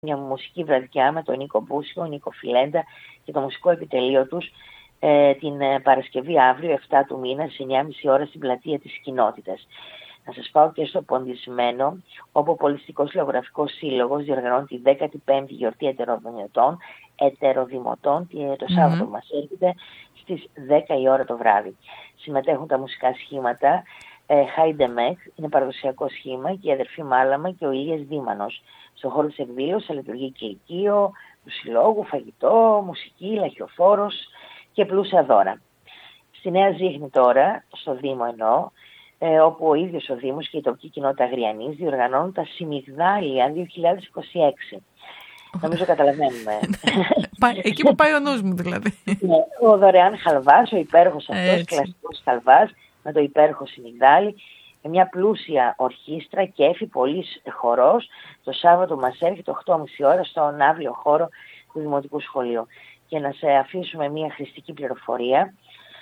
μια μουσική βραδιά με τον Νίκο Μπούσιο, Νίκο Φιλέντα και το μουσικό επιτελείο τους την Παρασκευή αύριο 7 του μήνα στις 9.30 ώρα στην πλατεία της Κοινότητας. Να σας πάω και στο Ποντισμένο, όπου ο Πολιτιστικός Λογογραφικός Σύλλογος διοργανώνει τη 15η γιορτή ετεροδημοτών το Σάββατο που μας έρχεται στις 10 η ώρα το βράδυ. Συμμετέχουν τα μουσικά σχήματα Χάιντεμεκ, είναι παραδοσιακό σχήμα, και η αδερφή Μάλαμα και ο Ηλίας Δήμανος. Στον χώρο της εκδήλωσης θα λειτουργεί και οικείο του συλλόγου, φαγητό, μουσική, λαχιοφόρος και πλούσια δώρα. Στη Νέα Ζήχνη τώρα, στο Δήμο όπου ο ίδιος ο Δήμος και η τοπική κοινότητα Αγριανής διοργανώνουν τα Συνιγδάλια 2026. Νομίζω καταλαβαίνουμε. Εκεί που πάει ο νους μου δηλαδή. Ναι, ο δωρεάν χαλβάς, ο υπέροχος αυτός, κλασικός χαλβάς, με το υπέροχο Συνιγδάλι, με μια πλούσια ορχήστρα, κέφι, πολύς χορός, το Σάββατο μας έρχεται 8.30 ώρα στον αύριο χώρο του Δημοτικού Σχολείου. Και να σε αφήσουμε μια χρηστική πληροφορία.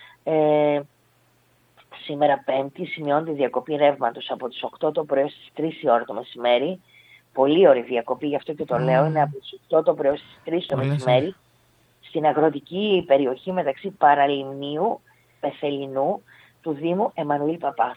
Σήμερα Πέμπτη σημειώνεται διακοπή ρεύματος από τις 8 το πρωί στις 3 η ώρα το μεσημέρι. Πολύ ωραία διακοπή, γι' αυτό και το λέω, είναι από τις 8 το πρωί στις 3 το μεσημέρι, στην αγροτική περιοχή μεταξύ Παραλιμνίου, Πεθελινού, του Δήμου Εμμανουήλ Παπά.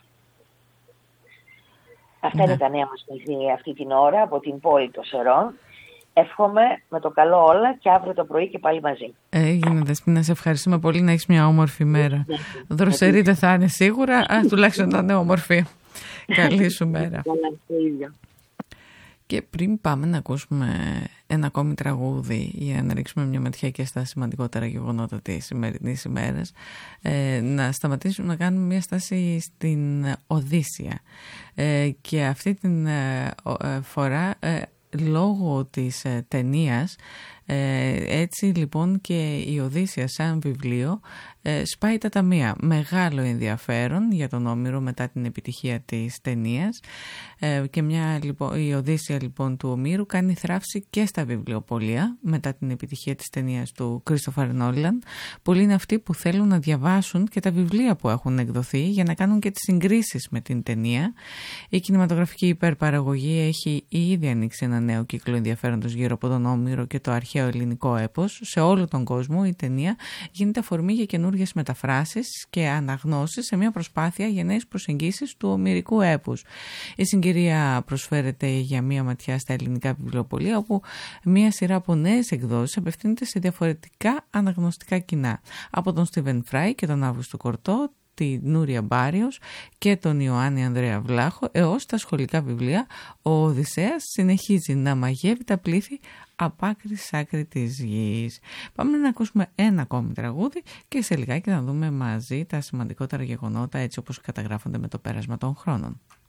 Αυτά είναι τα νέα μας αυτή την ώρα από την πόλη των Σερών. Εύχομαι με το καλό όλα και αύριο το πρωί και πάλι μαζί. Έγινε, Δεσπίνα, σε ευχαριστούμε πολύ, να έχεις μια όμορφη μέρα. Δροσερή δεν θα είναι σίγουρα, τουλάχιστον να είναι όμορφη. Καλή σου μέρα. Και πριν πάμε να ακούσουμε ένα ακόμη τραγούδι για να ρίξουμε μια ματιά και στα σημαντικότερα γεγονότα της σημερινής ημέρας, να σταματήσουμε να κάνουμε μια στάση στην Οδύσσια. Και αυτή την φορά λόγω της ταινίας, έτσι λοιπόν και η Οδύσσια σαν βιβλίο σπάει τα ταμεία. Μεγάλο ενδιαφέρον για τον Όμηρο μετά την επιτυχία της ταινίας, και η Οδύσσια λοιπόν του Ομήρου κάνει θράψη και στα βιβλιοπωλεία μετά την επιτυχία της ταινίας του Κρίστοφερ Νόλαν. Πολλοί είναι αυτοί που θέλουν να διαβάσουν και τα βιβλία που έχουν εκδοθεί για να κάνουν και τις συγκρίσεις με την ταινία. Η κινηματογραφική υπερπαραγωγή έχει ήδη ανοίξει ένα νέο κύκλο ενδιαφέροντος γύρω από τον Όμηρο και το αρχαίο ελληνικό έπος. Σε όλο τον κόσμο η ταινία γίνεται αφορμή για καινούργιες μεταφράσεις και αναγνώσεις σε μια προσπάθεια για νέες προσεγγίσεις του ομηρικού έπους. Η συγκυρία προσφέρεται για μια ματιά στα ελληνικά βιβλιοπωλεία, όπου μια σειρά από νέες εκδόσεις απευθύνεται σε διαφορετικά αναγνωστικά κοινά. Από τον Στίβεν Φράι και τον Αύγουστο Κορτό, τη Νούρια Μπάριος και τον Ιωάννη Ανδρέα Βλάχο, έως τα σχολικά βιβλία, ο Οδυσσέας συνεχίζει να μαγεύει τα πλήθη από άκρη σ' άκρη της γης. Πάμε να ακούσουμε ένα ακόμη τραγούδι και σε λιγάκι να δούμε μαζί τα σημαντικότερα γεγονότα έτσι όπως καταγράφονται με το πέρασμα των χρόνων.